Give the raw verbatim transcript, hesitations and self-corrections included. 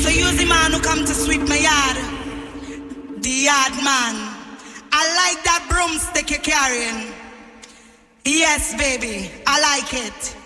So use the man who come to sweep my yard. The yard man. I like that broomstick you're carrying. Yes, baby, I like it.